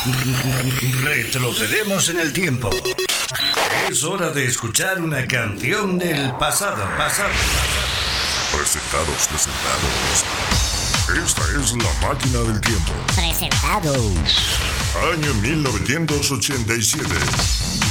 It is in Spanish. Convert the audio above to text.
Retrocedemos en el tiempo. Es hora de escuchar una canción del pasado. Presentados. Esta es la máquina del tiempo. Presentados. Año 1987.